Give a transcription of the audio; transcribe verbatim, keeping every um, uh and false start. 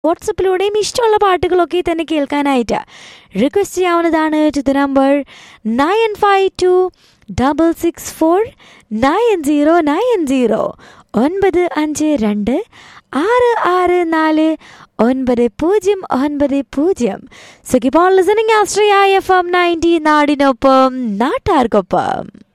വാട്സപ്പിലൂടെയും ഇഷ്ടമുള്ള പാട്ടുകളൊക്കെ തന്നെ കേൾക്കാനായിട്ട് റിക്വസ്റ്റ് ചെയ്യാവുന്നതാണ്. To the number nine five to double six four nine zero nine zero ഒൻപത് അഞ്ച് രണ്ട് ആറ് ആറ് നാല് ഒൻപത് പൂജ്യം ഒൻപത് പൂജ്യം. So keep on listening Ashraya F M ninety, നാടിനൊപ്പം നാട്ടാർക്കൊപ്പം.